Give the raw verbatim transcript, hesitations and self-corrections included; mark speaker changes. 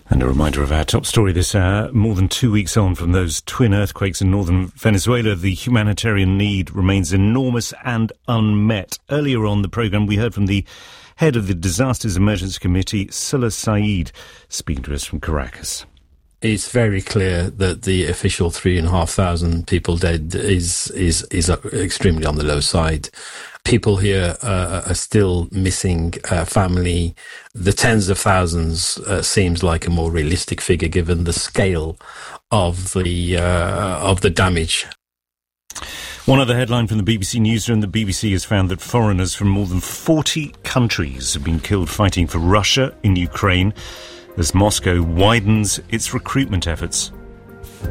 Speaker 1: And a reminder of our top story this hour. More than two weeks on from those twin earthquakes in northern Venezuela, the humanitarian need remains enormous and unmet. Earlier on the programme, we heard from the head of the Disasters Emergency Committee, Sula Saeed, speaking to us from Caracas.
Speaker 2: It's very clear that the official three and a half thousand people dead is is is extremely on the low side. People here uh, are still missing uh, family. The tens of thousands uh, seems like a more realistic figure given the scale of the uh, of the damage.
Speaker 1: One other headline from the B B C Newsroom. The B B C has found that foreigners from more than forty countries have been killed fighting for Russia in Ukraine as Moscow widens its recruitment efforts.